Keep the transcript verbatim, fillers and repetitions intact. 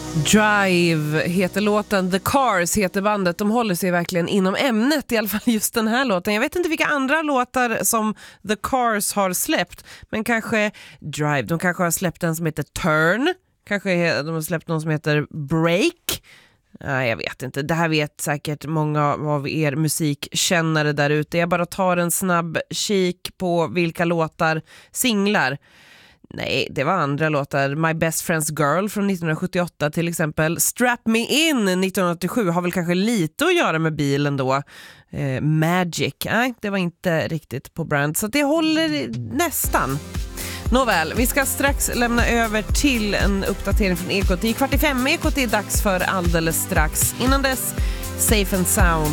Drive heter låten, The Cars heter bandet. De håller sig verkligen inom ämnet, i alla fall just den här låten. Jag vet inte vilka andra låtar som The Cars har släppt, men kanske Drive. De kanske har släppt en som heter Turn. Kanske de har släppt någon som heter Break. Nej, jag vet inte. Det här vet säkert många av er musikkännare där ute. Jag bara tar en snabb kik på vilka låtar singlar. Nej, det var andra låtar. My Best Friend's Girl från nittonhundrasjuttioåtta till exempel. Strap Me In nittonhundraåttiosju har väl kanske lite att göra med bilen då. Eh, Magic, nej, det var inte riktigt på brand. Så det håller nästan. Nåväl, vi ska strax lämna över till en uppdatering från Ekot. I kvart i fem Ekot är dags för alldeles strax. Innan dess, Safe and Sound.